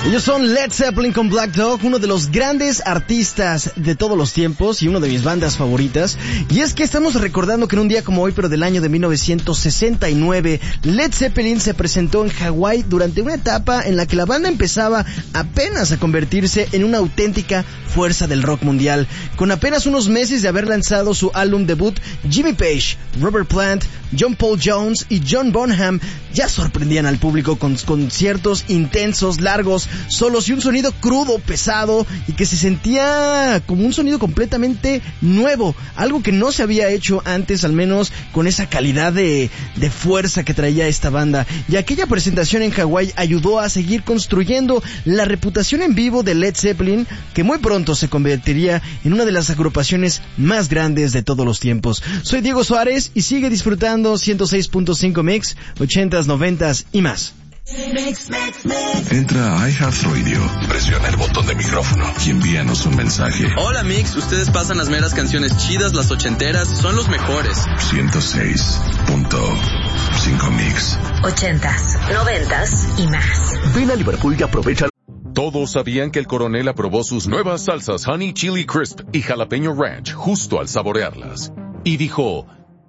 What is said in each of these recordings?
Ellos son Led Zeppelin con Black Dog, uno de los grandes artistas de todos los tiempos y uno de mis bandas favoritas. Y es que estamos recordando que en un día como hoy, pero del año de 1969, Led Zeppelin se presentó en Hawái durante una etapa en la que la banda empezaba apenas a convertirse en una auténtica fuerza del rock mundial. Con apenas unos meses de haber lanzado su álbum debut, Jimmy Page, Robert Plant, John Paul Jones y John Bonham ya sorprendían al público con conciertos intensos, largos, solos y un sonido crudo, pesado y que se sentía como un sonido completamente nuevo, algo que no se había hecho antes, al menos con esa calidad de fuerza que traía esta banda. Y aquella presentación en Hawái ayudó a seguir construyendo la reputación en vivo de Led Zeppelin, que muy pronto se convertiría en una de las agrupaciones más grandes de todos los tiempos. Soy Diego Suárez y sigue disfrutando 106.5 Mix, 80s, 90s y más. Entra a iHeartRadio, presiona el botón de micrófono y envíanos un mensaje. Hola Mix, ustedes pasan las meras canciones chidas, las ochenteras, son los mejores. 106.5 Mix. 80s, 90s y más. Ven a Liverpool y aprovecha. Todos sabían que el coronel aprobó sus nuevas salsas Honey Chili Crisp y Jalapeño Ranch justo al saborearlas. Y dijo...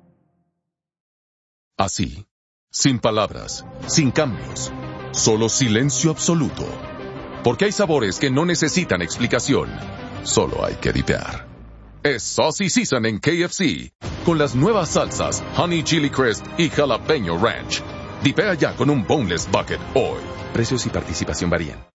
así. Sin palabras, sin cambios, solo silencio absoluto. Porque hay sabores que no necesitan explicación, solo hay que dipear. Es Saucy Season en KFC, con las nuevas salsas Honey Chili Crisp y Jalapeño Ranch. Dipea ya con un Boneless Bucket hoy. Precios y participación varían.